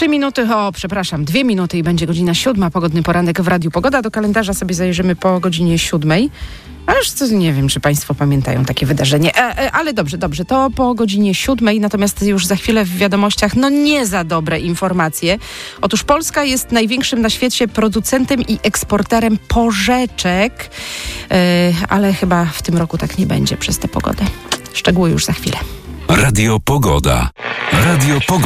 2 minuty i będzie godzina 7. Pogodny poranek w Radiu Pogoda. Do kalendarza sobie zajrzymy po godzinie 7. Aż co, nie wiem, czy państwo pamiętają takie wydarzenie. Ale dobrze, to po godzinie 7. Natomiast już za chwilę w wiadomościach, nie za dobre informacje. Otóż Polska jest największym na świecie producentem i eksporterem porzeczek. Ale chyba w tym roku tak nie będzie przez tę pogodę. Szczegóły już za chwilę. Radio Pogoda.